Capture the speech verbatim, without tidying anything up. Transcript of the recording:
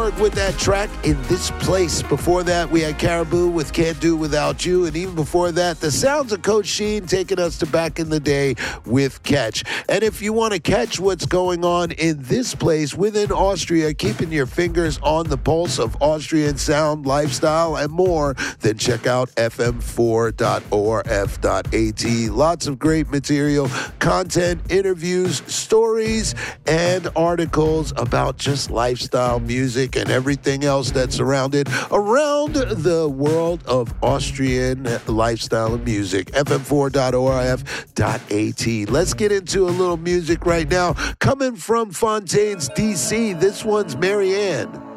Borg with that track, In This Place. Before that, we had Caribou with Can't Do Without You. And even before that, the sounds of Coach Sheen taking us to back in the day with Catch. And if you want to catch what's going on in this place within Austria, keeping your fingers on the pulse of Austrian sound, lifestyle, and more, then check out f m four dot o r f dot a t. Lots of great material, content, interviews, stories, and articles about just lifestyle music and everything else that's surrounded around the world of Austrian lifestyle and music. f m four dot o r f dot a t. Let's get into a little music right now. Coming from Fontaine's D C, this one's Marianne.